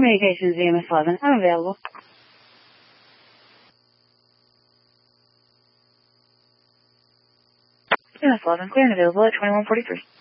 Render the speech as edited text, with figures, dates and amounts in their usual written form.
Communications EMS11, I'm available. EMS11, clear and available at 2143.